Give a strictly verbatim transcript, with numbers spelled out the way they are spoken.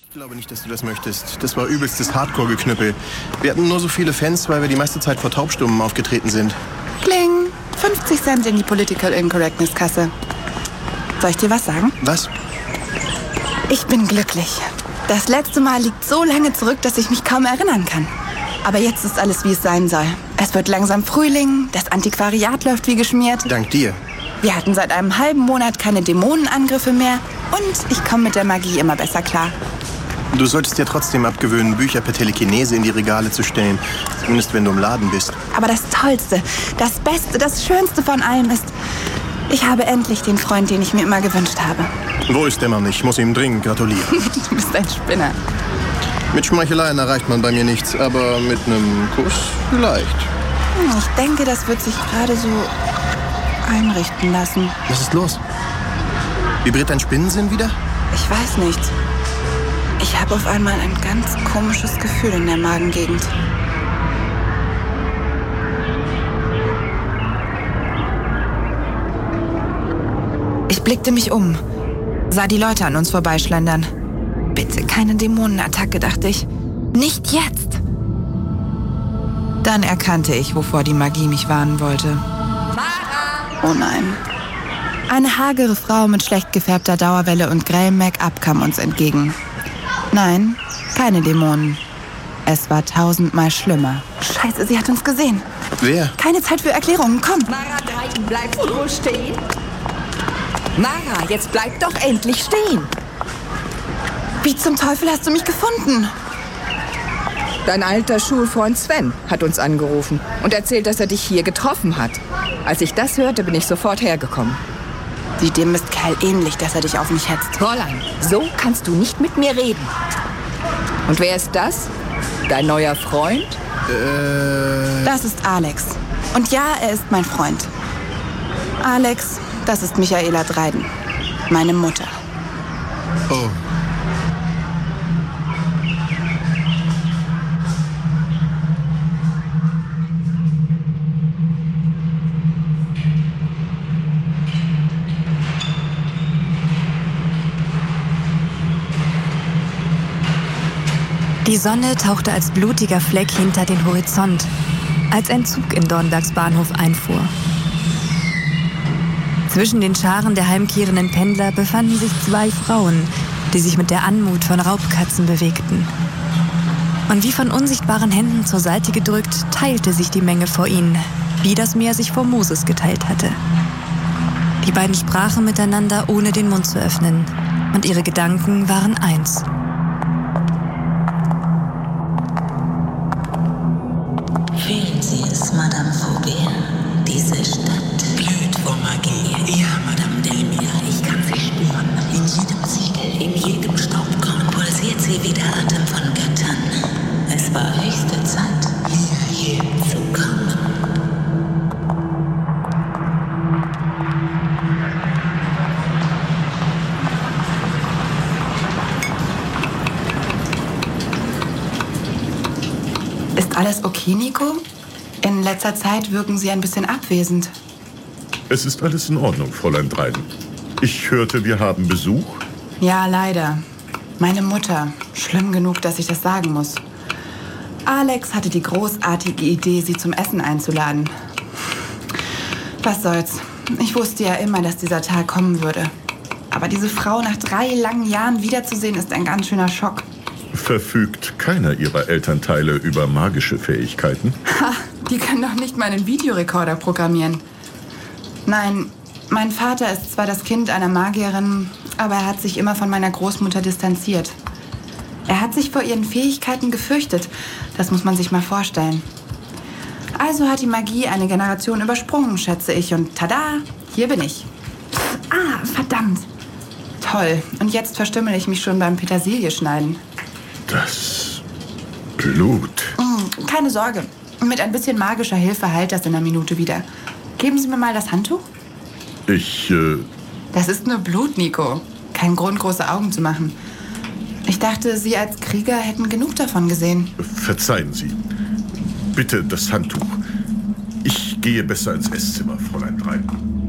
Ich glaube nicht, dass du das möchtest. Das war übelstes Hardcore-Geknüppel. Wir hatten nur so viele Fans, weil wir die meiste Zeit vor Taubstummen aufgetreten sind. Kling! fünfzig Cent in die Political Incorrectness-Kasse. Soll ich dir was sagen? Was? Ich bin glücklich. Das letzte Mal liegt so lange zurück, dass ich mich kaum erinnern kann. Aber jetzt ist alles, wie es sein soll. Es wird langsam Frühling, das Antiquariat läuft wie geschmiert. Dank dir. Wir hatten seit einem halben Monat keine Dämonenangriffe mehr und ich komme mit der Magie immer besser klar. Du solltest dir trotzdem abgewöhnen, Bücher per Telekinese in die Regale zu stellen. Zumindest wenn du im Laden bist. Aber das Tollste, das Beste, das Schönste von allem ist, ich habe endlich den Freund, den ich mir immer gewünscht habe. Wo ist der Mann? Ich muss ihm dringend gratulieren. Du bist ein Spinner. Mit Schmeicheleien erreicht man bei mir nichts, aber mit einem Kuss vielleicht. Ich denke, das wird sich gerade so einrichten lassen. Was ist los? Vibriert dein Spinnensinn wieder? Ich weiß nicht. Ich habe auf einmal ein ganz komisches Gefühl in der Magengegend. Ich blickte mich um, sah die Leute an uns vorbeischlendern. Bitte keine Dämonenattacke, dachte ich. Nicht jetzt! Dann erkannte ich, wovor die Magie mich warnen wollte. Mara! Oh nein. Eine hagere Frau mit schlecht gefärbter Dauerwelle und grellem Make-up kam uns entgegen. Nein, keine Dämonen. Es war tausendmal schlimmer. Scheiße, sie hat uns gesehen. Wer? Keine Zeit für Erklärungen, komm. Mara, Dreiten, bleibst du wohl stehen? Mara, jetzt bleib doch endlich stehen. Wie zum Teufel hast du mich gefunden? Dein alter Schulfreund Sven hat uns angerufen und erzählt, dass er dich hier getroffen hat. Als ich das hörte, bin ich sofort hergekommen. Sieht dem Mistkerl ähnlich, dass er dich auf mich hetzt. Fräulein, so kannst du nicht mit mir reden. Und wer ist das? Dein neuer Freund? Äh... Das ist Alex. Und ja, er ist mein Freund. Alex, das ist Michaela Dreiden. Meine Mutter. Oh. Die Sonne tauchte als blutiger Fleck hinter den Horizont, als ein Zug in Dornbergs Bahnhof einfuhr. Zwischen den Scharen der heimkehrenden Pendler befanden sich zwei Frauen, die sich mit der Anmut von Raubkatzen bewegten. Und wie von unsichtbaren Händen zur Seite gedrückt, teilte sich die Menge vor ihnen, wie das Meer sich vor Moses geteilt hatte. Die beiden sprachen miteinander, ohne den Mund zu öffnen, und ihre Gedanken waren eins. Fühlen Sie es, Madame Vogel? Diese Stadt blüht vor Magie. Ja, Madame Delmia, ich kann sie spüren. In jedem Ziegel, in jedem Staubkorn pulsiert sie wie der Atem von Göttern. Es war höchste Zeit, hierher zu kommen. Ist alles okay, Nico? In letzter Zeit wirken Sie ein bisschen abwesend. Es ist alles in Ordnung, Fräulein Dreiden. Ich hörte, wir haben Besuch. Ja, leider. Meine Mutter. Schlimm genug, dass ich das sagen muss. Alex hatte die großartige Idee, sie zum Essen einzuladen. Was soll's. Ich wusste ja immer, dass dieser Tag kommen würde. Aber diese Frau nach drei langen Jahren wiederzusehen, ist ein ganz schöner Schock. Verfügt keiner Ihrer Elternteile über magische Fähigkeiten? Ha, die können doch nicht meinen Videorekorder programmieren. Nein, mein Vater ist zwar das Kind einer Magierin, aber er hat sich immer von meiner Großmutter distanziert. Er hat sich vor ihren Fähigkeiten gefürchtet. Das muss man sich mal vorstellen. Also hat die Magie eine Generation übersprungen, schätze ich. Und tada, hier bin ich. Ah, verdammt. Toll. Und jetzt verstümmel ich mich schon beim Petersilie schneiden. Das Blut. Mm, keine Sorge. Mit ein bisschen magischer Hilfe heilt das in einer Minute wieder. Geben Sie mir mal das Handtuch. Ich, äh... Das ist nur Blut, Nico. Kein Grund, große Augen zu machen. Ich dachte, Sie als Krieger hätten genug davon gesehen. Verzeihen Sie. Bitte das Handtuch. Ich gehe besser ins Esszimmer, Fräulein Dreiden.